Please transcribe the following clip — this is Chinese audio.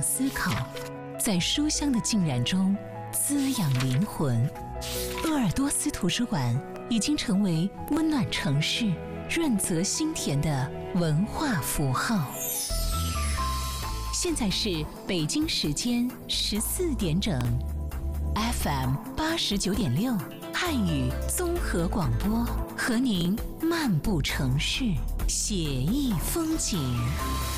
思考，在书香的浸染中滋养灵魂。鄂尔多斯图书馆已经成为温暖城市、润泽心田的文化符号。现在是北京时间14点整 ，FM 89.6汉语综合广播，和您漫步城市，写意风景。